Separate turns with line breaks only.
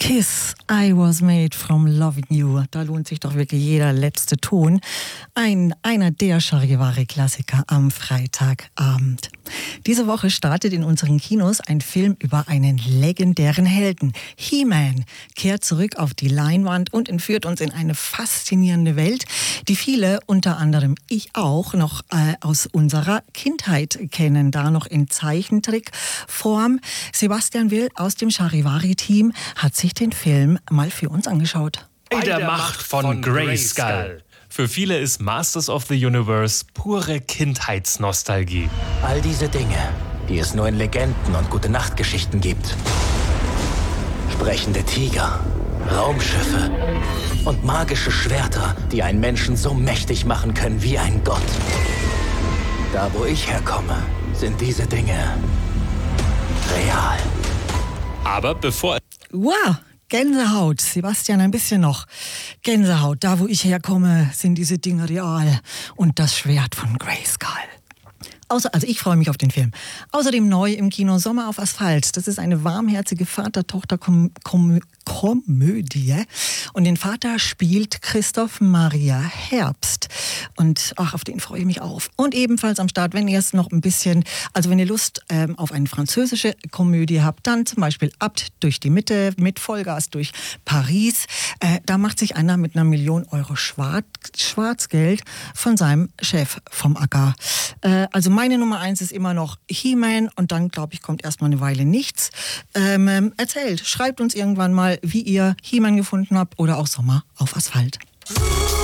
Kiss, I was made from loving you. Da lohnt sich doch wirklich jeder letzte Ton. Einer der Charivari-Klassiker am Freitagabend. Diese Woche startet in unseren Kinos ein Film über einen legendären Helden. He-Man kehrt zurück auf die Leinwand und entführt uns in eine faszinierende Welt, die viele, unter anderem ich auch, noch aus unserer Kindheit kennen. Da noch in Zeichentrickform. Sebastian Will aus dem Charivari-Team hat sich den Film mal für uns angeschaut.
Bei der Macht von Grayskull. Für viele ist Masters of the Universe pure Kindheitsnostalgie.
All diese Dinge, die es nur in Legenden und Gute-Nacht-Geschichten gibt. Sprechende Tiger, Raumschiffe und magische Schwerter, die einen Menschen so mächtig machen können wie ein Gott. Da, wo ich herkomme, sind diese Dinge real.
Aber bevor...
Wow! Gänsehaut. Sebastian, ein bisschen noch. Gänsehaut. Da, wo ich herkomme, sind diese Dinge real. Und das Schwert von Grayskull. Also ich freue mich auf den Film. Außerdem neu im Kino Sommer auf Asphalt. Das ist eine warmherzige Vater-Tochter-Komödie. Und den Vater spielt Christoph Maria Herbst. Und auf den freue ich mich auf. Und ebenfalls am Start, wenn ihr es noch ein bisschen, also wenn ihr Lust auf eine französische Komödie habt, dann zum Beispiel Abt durch die Mitte mit Vollgas durch Paris. Da macht sich einer mit 1 Million Euro Schwarzgeld von seinem Chef vom Acker. Also meine Nummer 1 ist immer noch He-Man und dann, glaube ich, kommt erstmal eine Weile nichts. Erzählt, schreibt uns irgendwann mal, wie ihr He-Man gefunden habt oder auch Sommer auf Asphalt.